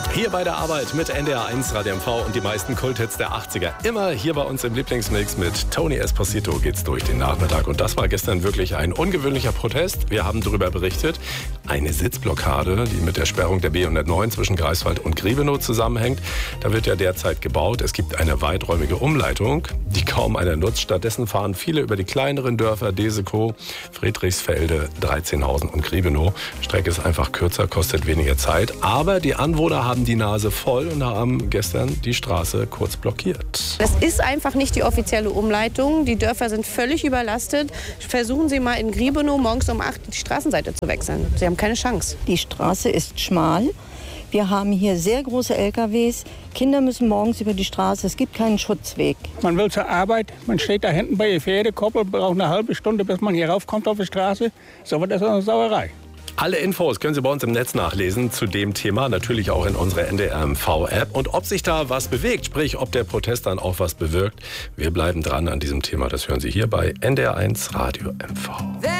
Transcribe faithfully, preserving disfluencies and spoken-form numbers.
Hier bei der Arbeit mit N D R eins Radio M V und die meisten Kulthits der achtziger. Immer hier bei uns im Lieblingsmix mit Tony Esposito geht's durch den Nachmittag. Und das war gestern wirklich ein ungewöhnlicher Protest. Wir haben darüber berichtet. Eine Sitzblockade, die mit der Sperrung der B hundertneun zwischen Greifswald und Griebenow zusammenhängt. Da wird ja derzeit gebaut. Es gibt eine weiträumige Umleitung, die kaum einer nutzt. Stattdessen fahren viele über die kleineren Dörfer Desekow, Friedrichsfelde, Dreizehnhausen und Griebenow. Strecke ist einfach kürzer, kostet weniger Zeit. Aber die Anwohner haben die Nase voll und haben gestern die Straße kurz blockiert. Das ist einfach nicht die offizielle Umleitung. Die Dörfer sind völlig überlastet. Versuchen Sie mal in Griebenow morgens um acht die Straßenseite zu wechseln. Sie haben keine Chance. Die Straße ist schmal. Wir haben hier sehr große L K Ws. Kinder müssen morgens über die Straße. Es gibt keinen Schutzweg. Man will zur Arbeit. Man steht da hinten bei der Pferdekoppel, braucht eine halbe Stunde, bis man hier raufkommt auf die Straße. So wird das eine Sauerei. Alle Infos können Sie bei uns im Netz nachlesen zu dem Thema, natürlich auch in unserer N D R M V-App. Und ob sich da was bewegt, sprich ob der Protest dann auch was bewirkt, wir bleiben dran an diesem Thema. Das hören Sie hier bei N D R eins Radio M V.